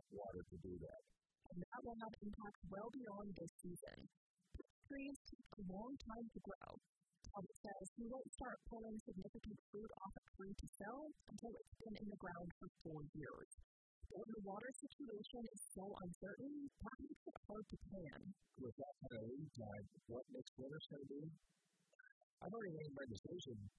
water to do that. And that will have impact well beyond this season. Trees take a long time to grow. Talbot says he won't start pulling significant fruit off a tree to sell until it's been in the ground for 4 years. But when the water situation is so uncertain, that makes it hard to plan. With that kind of lead time, what next winter's going to be? I've already made my decision.